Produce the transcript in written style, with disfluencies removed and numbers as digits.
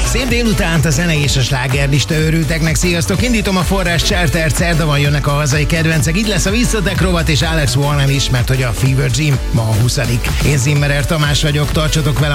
Szép délutánt a zene és a slágerlista örülteknek. Sziasztok! Indítom a Forrás Chartert, szerdán jönnek a hazai kedvencek. Így lesz a Visszatek rovat és Alex Warren is, mert hogy a Fever Dream ma a 20. Én Zimmerer Tamás vagyok, tartsatok velem